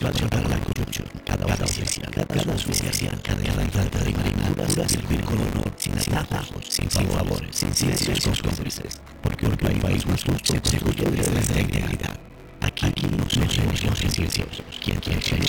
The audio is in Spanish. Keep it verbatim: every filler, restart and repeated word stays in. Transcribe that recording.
espacio para la corrupción. Cada oficina, cada oficina, cada herramienta de manera de servir con honor, sin atajos, sin favores, sin silencios cómplices. Porque un país más justo se construye desde la integridad. Aquí no somos silenciosos. Quien quiere